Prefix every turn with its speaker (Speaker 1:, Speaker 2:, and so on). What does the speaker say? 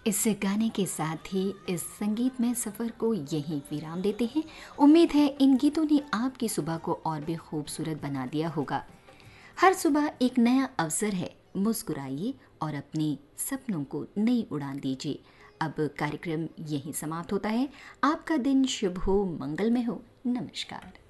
Speaker 1: इस गाने के साथ ही इस संगीतमय सफ़र को यहीं विराम देते हैं। उम्मीद है इन गीतों ने आपकी सुबह को और भी खूबसूरत बना दिया होगा। हर सुबह एक नया अवसर है, मुस्कुराइए और अपने सपनों को नई उड़ान दीजिए। अब कार्यक्रम यहीं समाप्त होता है। आपका दिन शुभ हो, मंगलमय हो। नमस्कार।